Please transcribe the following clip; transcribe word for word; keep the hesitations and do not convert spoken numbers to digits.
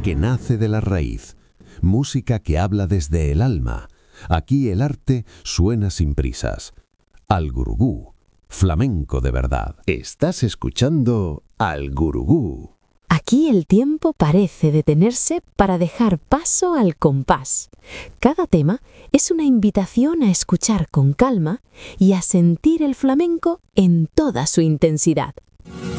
que nace de la raíz, música que habla desde el alma. Aquí el arte suena sin prisas. Al Gurugú, flamenco de verdad. Estás escuchando Al Gurugú. Aquí el tiempo parece detenerse para dejar paso al compás. Cada tema es una invitación a escuchar con calma y a sentir el flamenco en toda su intensidad.